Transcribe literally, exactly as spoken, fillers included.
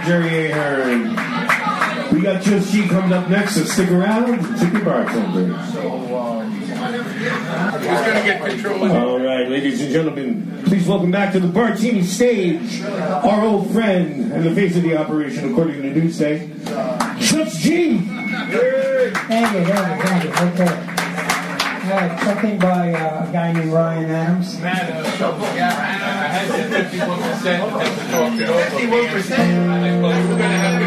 Jerry Ahern. We got Just G coming up next, so stick around. Tip your bartender. So, um, who's going to get control of it? All right, ladies and gentlemen, please welcome back to the Bartini stage our old friend and the face of the operation, according to Newsday, Just G. Thank you, thank you, thank you. Okay. All right, something by uh, a guy named Ryan Adams. Man, uh, so, yeah, I had fifty-one percent to talk it over. fifty-one percent? Well, we're going to have